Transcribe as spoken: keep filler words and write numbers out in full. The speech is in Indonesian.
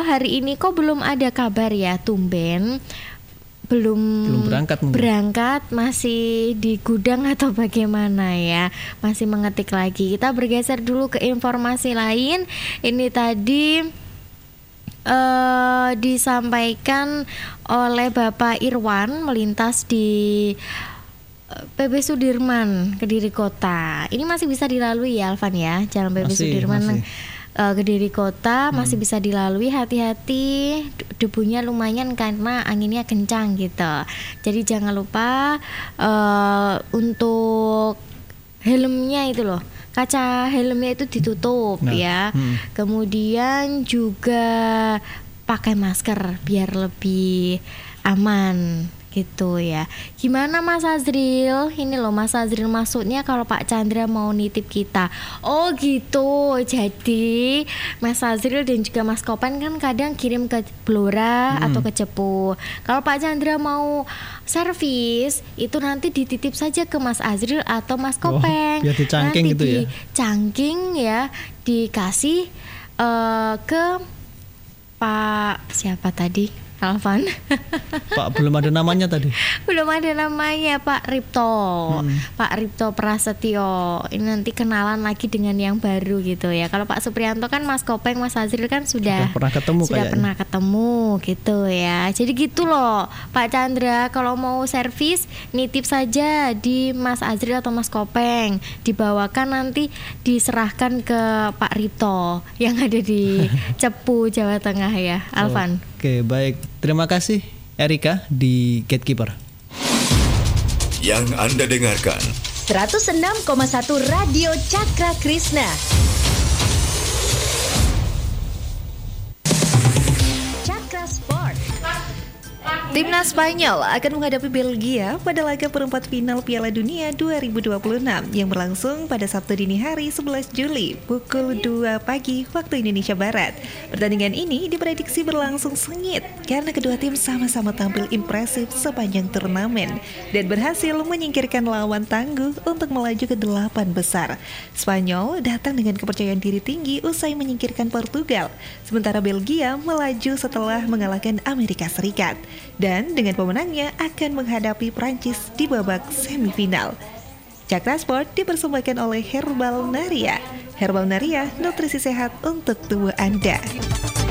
hari ini kok belum ada kabar ya, tumben belum belum berangkat mungkin. berangkat masih di gudang atau bagaimana ya, masih mengetik lagi. Kita bergeser dulu ke informasi lain. Ini tadi uh, disampaikan oleh Bapak Irwan melintas di P B Sudirman Kediri Kota. Ini masih bisa dilalui ya Alvan ya, Jalan P B Masih, Sudirman masih. Uh, Kediri Kota Hmm. masih bisa dilalui. Hati-hati, debunya lumayan karena anginnya kencang gitu. Jadi jangan lupa uh, untuk helmnya itu loh, kaca helmnya itu ditutup Nah, ya. hmm. Kemudian juga pakai masker biar lebih aman gitu ya. Gimana Mas Azril? Ini loh Mas Azril, maksudnya kalau Pak Chandra mau nitip kita. Oh gitu. Jadi Mas Azril dan juga Mas Kopen kan kadang kirim ke Blora Hmm. atau ke Cepu. Kalau Pak Chandra mau servis itu nanti dititip saja ke Mas Azril atau Mas Oh, Kopeng. biar dicangking nanti gitu ya? dicangking ya, dikasih eh, ke Pak siapa tadi? Alvan. Pak belum ada namanya tadi. Belum ada namanya, Pak Ripto. Hmm. Pak Ripto Prasetyo. Ini nanti kenalan lagi dengan yang baru gitu ya. Kalau Pak Supriyanto kan Mas Kopeng, Mas Azril kan sudah Sudah pernah ketemu sudah kayaknya. pernah ketemu gitu ya. Jadi gitu loh Pak Chandra, kalau mau servis nitip saja di Mas Azril atau Mas Kopeng. Dibawakan nanti diserahkan ke Pak Ripto yang ada di Cepu, Jawa Tengah ya, Alvan. Oke, baik. Terima kasih Erika di Gatekeeper. Yang Anda dengarkan seratus enam koma satu Radio Cakra Krishna. Cakra Sport. Timnas Spanyol akan menghadapi Belgia pada laga perempat final Piala Dunia dua ribu dua puluh enam yang berlangsung pada Sabtu dini hari sebelas Juli pukul dua pagi waktu Indonesia Barat. Pertandingan ini diprediksi berlangsung sengit karena kedua tim sama-sama tampil impresif sepanjang turnamen dan berhasil menyingkirkan lawan tangguh untuk melaju ke delapan besar. Spanyol datang dengan kepercayaan diri tinggi usai menyingkirkan Portugal, sementara Belgia melaju setelah mengalahkan Amerika Serikat. Dan dengan pemenangnya akan menghadapi Prancis di babak semifinal. Cakra Sport dipersembahkan oleh Herbal Naria. Herbal Naria, nutrisi sehat untuk tubuh Anda.